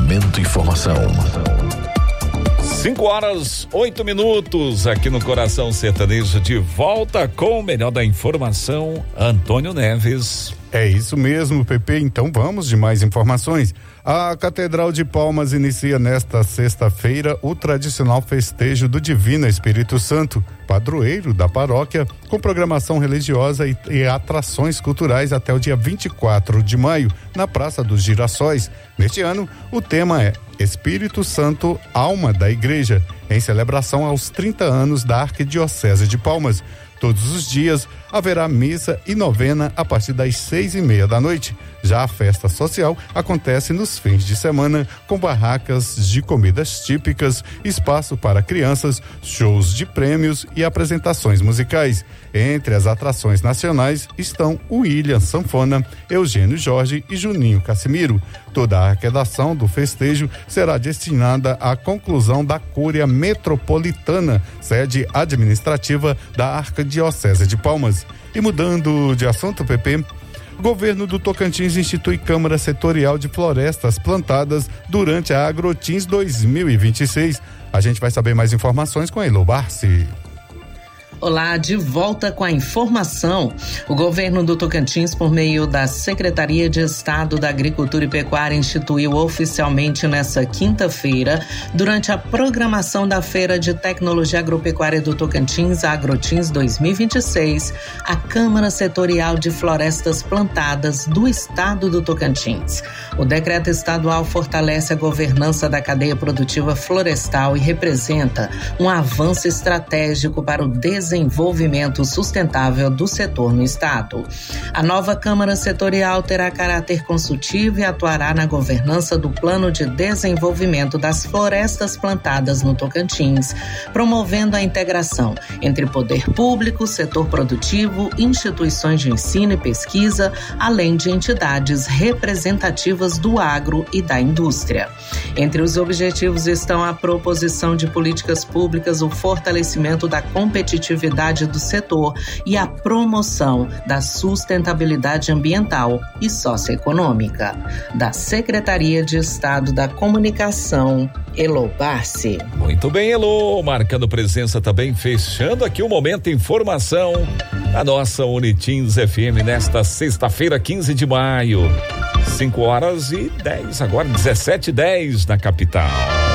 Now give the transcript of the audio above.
Momento Informação. 5h08 aqui no Coração Sertanejo, de volta com o melhor da informação, Antônio Neves. É isso mesmo, Pepe. Então vamos de mais informações. A Catedral de Palmas inicia nesta sexta-feira o tradicional festejo do Divino Espírito Santo, padroeiro da paróquia, com programação religiosa e atrações culturais até o dia 24 de maio, na Praça dos Girassóis. Neste ano, o tema é Espírito Santo, Alma da Igreja, em celebração aos 30 anos da Arquidiocese de Palmas. Todos os dias haverá missa e novena a partir das 6:30 da noite. Já a festa social acontece nos fins de semana, com barracas de comidas típicas, espaço para crianças, shows de prêmios e apresentações musicais. Entre as atrações nacionais estão o William Sanfona, Eugênio Jorge e Juninho Cassimiro. Toda a arrecadação do festejo será destinada à conclusão da Cúria Metropolitana, sede administrativa da Arquidiocese de Palmas. E mudando de assunto, Pepe, o governo do Tocantins institui Câmara Setorial de Florestas Plantadas durante a Agrotins 2026. A gente vai saber mais informações com a Elo Barci. Olá, de volta com a informação. O governo do Tocantins, por meio da Secretaria de Estado da Agricultura e Pecuária, instituiu oficialmente nesta quinta-feira, durante a programação da Feira de Tecnologia Agropecuária do Tocantins, a Agrotins 2026, a Câmara Setorial de Florestas Plantadas do Estado do Tocantins. O decreto estadual fortalece a governança da cadeia produtiva florestal e representa um avanço estratégico para o desenvolvimento sustentável do setor no estado. A nova Câmara Setorial terá caráter consultivo e atuará na governança do Plano de Desenvolvimento das Florestas Plantadas no Tocantins, promovendo a integração entre poder público, setor produtivo, instituições de ensino e pesquisa, além de entidades representativas do agro e da indústria. Entre os objetivos estão a proposição de políticas públicas, o fortalecimento da competitividade do setor e a promoção da sustentabilidade ambiental e socioeconômica. Da Secretaria de Estado da Comunicação, Elo Barci. Muito bem, Elo, marcando presença também, fechando aqui o Momento Informação da nossa Unitins FM nesta sexta-feira, 15 de maio. 5h10, agora 17h10 na capital.